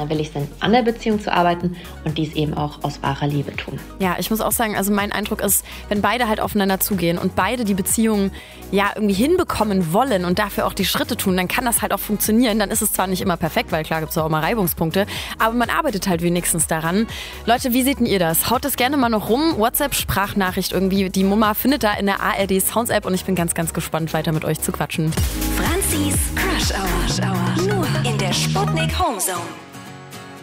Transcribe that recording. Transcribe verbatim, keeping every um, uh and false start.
daran willig sind, an der Beziehung zu arbeiten und dies eben auch aus wahrer Liebe tun. Ja, ich muss auch sagen, also mein Eindruck ist, wenn beide halt aufeinander zugehen und beide die Beziehung ja irgendwie hinbekommen wollen und dafür auch die Schritte tun, dann kann das halt auch funktionieren. Dann ist es zwar nicht immer perfekt, weil klar gibt es auch mal Reibungspunkte, aber man arbeitet halt wenigstens daran. Leute, wie seht denn ihr das? Haut das gerne mal noch rum. WhatsApp-Sprachnachricht irgendwie. Die Mama findet da in der A R D Sounds App und ich bin ganz, ganz gespannt, weiter mit euch zu quatschen. Franzis Crush Hour. Nur in der Sputnik Home Zone.